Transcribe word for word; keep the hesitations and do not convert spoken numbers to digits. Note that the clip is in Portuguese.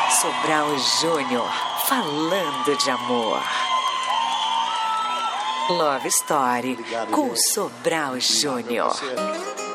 Sobral Júnior, falando de amor. Love Story. Obrigado, com gente. Sobral Júnior.